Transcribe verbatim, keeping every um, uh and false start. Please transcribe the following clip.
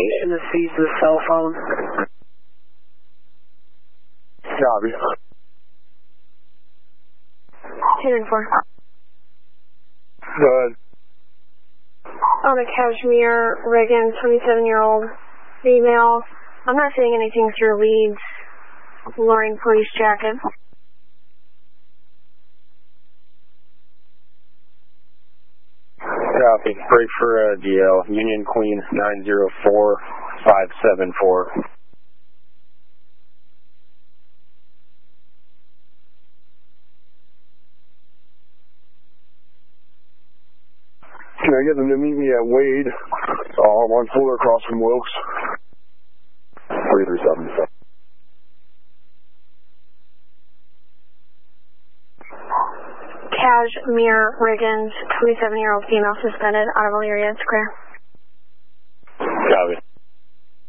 location to seize the cell phone. Copy. ten and four. Go ahead. On a Cashmere Riggins, twenty-seven-year-old female. I'm not seeing anything through leads. Luring police jacket. Copy. Break for uh, D L. Union Queen nine zero four five seven four. Can I get them to meet me at Wade? Uh, one Fuller across from Wilkes. three three seven seven. Cashmere Riggins, twenty-seven-year-old female suspended out of Elyria Square. Copy.